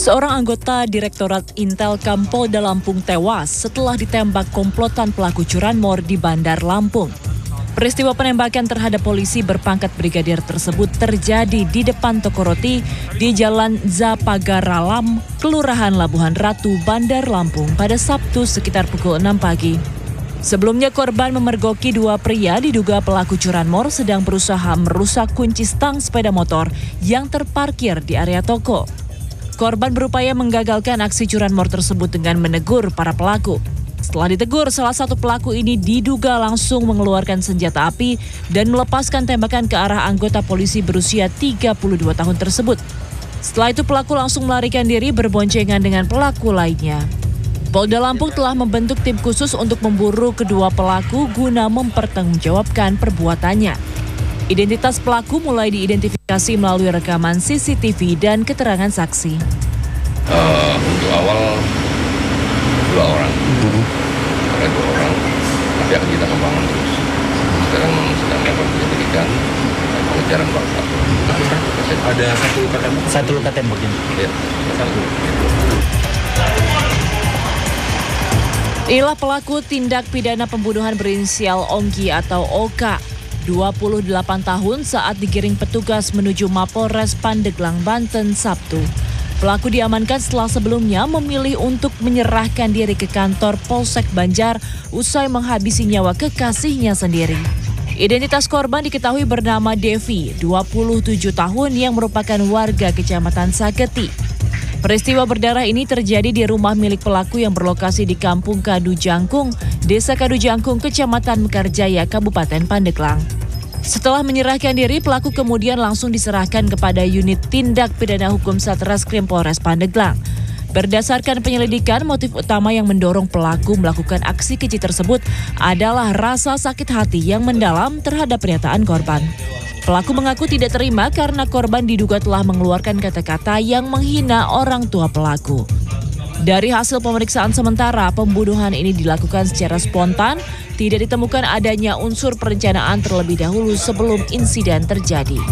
Seorang anggota Direktorat Intelkam Polda Lampung tewas setelah ditembak komplotan pelaku curanmor di Bandar Lampung. Peristiwa penembakan terhadap polisi berpangkat brigadir tersebut terjadi di depan toko roti di Jalan Zapagaralam, Kelurahan Labuhan Ratu, Bandar Lampung pada Sabtu sekitar pukul 6 pagi. Sebelumnya korban memergoki dua pria diduga pelaku curanmor sedang berusaha merusak kunci stang sepeda motor yang terparkir di area toko. Korban berupaya menggagalkan aksi curanmor tersebut dengan menegur para pelaku. Setelah ditegur, salah satu pelaku ini diduga langsung mengeluarkan senjata api dan melepaskan tembakan ke arah anggota polisi berusia 32 tahun tersebut. Setelah itu pelaku langsung melarikan diri berboncengan dengan pelaku lainnya. Polda Lampung telah membentuk tim khusus untuk memburu kedua pelaku guna mempertanggungjawabkan perbuatannya. Identitas pelaku mulai diidentifikasi melalui rekaman CCTV dan keterangan saksi. Untuk awal 2 orang, ada 2 orang, tapi akan kita kembangkan terus. Sekarang sedang melakukan penyelidikan, pengejaran pelaku. Ada satu luka tembak ini. Ya, satu. Inilah pelaku tindak pidana pembunuhan berinisial Ongki atau OK. 28 tahun saat digiring petugas menuju Mapolres Pandeglang, Banten, Sabtu. Pelaku diamankan setelah sebelumnya memilih untuk menyerahkan diri ke kantor Polsek Banjar usai menghabisi nyawa kekasihnya sendiri. Identitas korban diketahui bernama Devi, 27 tahun yang merupakan warga Kecamatan Sageti. Peristiwa berdarah ini terjadi di rumah milik pelaku yang berlokasi di Kampung Kadu Jangkung, Desa Kadu Jangkung, Kecamatan Mekarjaya, Kabupaten Pandeglang. Setelah menyerahkan diri, pelaku kemudian langsung diserahkan kepada unit tindak pidana hukum Satreskrim Polres Pandeglang. Berdasarkan penyelidikan, motif utama yang mendorong pelaku melakukan aksi keji tersebut adalah rasa sakit hati yang mendalam terhadap pernyataan korban. Pelaku mengaku tidak terima karena korban diduga telah mengeluarkan kata-kata yang menghina orang tua pelaku. Dari hasil pemeriksaan sementara, pembunuhan ini dilakukan secara spontan, tidak ditemukan adanya unsur perencanaan terlebih dahulu sebelum insiden terjadi.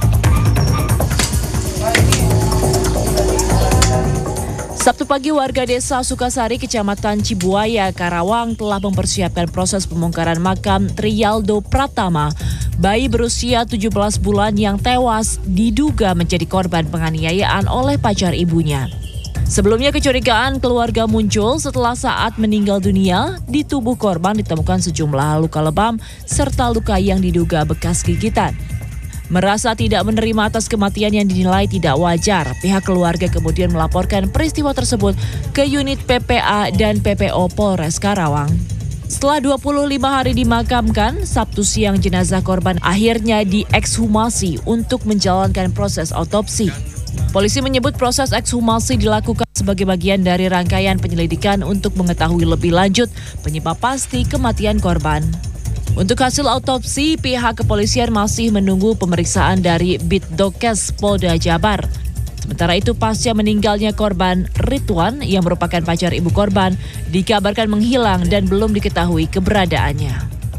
Sabtu pagi warga desa Sukasari, Kecamatan Cibuaya, Karawang telah mempersiapkan proses pembongkaran makam Trialdo Pratama, bayi berusia 17 bulan yang tewas diduga menjadi korban penganiayaan oleh pacar ibunya. Sebelumnya kecurigaan keluarga muncul setelah saat meninggal dunia di tubuh korban ditemukan sejumlah luka lebam serta luka yang diduga bekas gigitan. Merasa tidak menerima atas kematian yang dinilai tidak wajar, pihak keluarga kemudian melaporkan peristiwa tersebut ke unit PPA dan PPO Polres Karawang. Setelah 25 hari dimakamkan, Sabtu siang jenazah korban akhirnya diekshumasi untuk menjalankan proses otopsi. Polisi menyebut proses ekshumasi dilakukan sebagai bagian dari rangkaian penyelidikan untuk mengetahui lebih lanjut penyebab pasti kematian korban. Untuk hasil autopsi, pihak kepolisian masih menunggu pemeriksaan dari Bitdokes Polda Jabar. Sementara itu, pasca meninggalnya korban, Ridwan yang merupakan pacar ibu korban dikabarkan menghilang dan belum diketahui keberadaannya.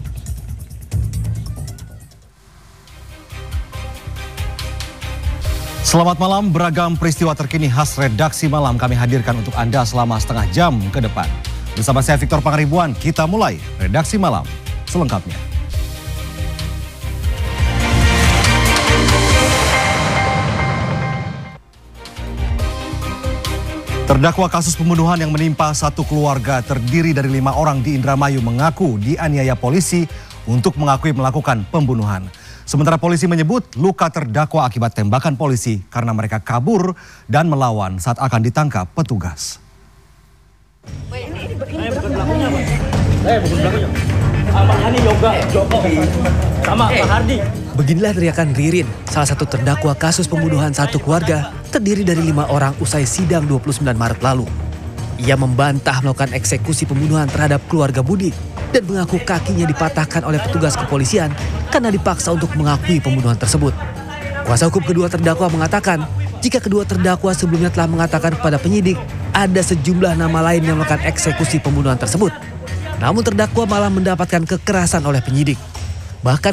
Selamat malam, beragam peristiwa terkini khas redaksi malam kami hadirkan untuk Anda selama setengah jam ke depan. Bersama saya Victor Pangaribuan, kita mulai redaksi malam selengkapnya. Terdakwa kasus pembunuhan yang menimpa satu keluarga terdiri dari 5 orang di Indramayu mengaku dianiaya polisi untuk mengakui melakukan pembunuhan. Sementara polisi menyebut luka terdakwa akibat tembakan polisi karena mereka kabur dan melawan saat akan ditangkap petugas. Beginilah teriakan Ririn, salah satu terdakwa kasus pembunuhan satu keluarga terdiri dari 5 orang usai sidang 29 Maret lalu. Ia membantah melakukan eksekusi pembunuhan terhadap keluarga Budi dan mengaku kakinya dipatahkan oleh petugas kepolisian karena dipaksa untuk mengakui pembunuhan tersebut. Kuasa hukum kedua terdakwa mengatakan jika kedua terdakwa sebelumnya telah mengatakan kepada penyidik ada sejumlah nama lain yang melakukan eksekusi pembunuhan tersebut. Namun terdakwa malah mendapatkan kekerasan oleh penyidik. Bahkan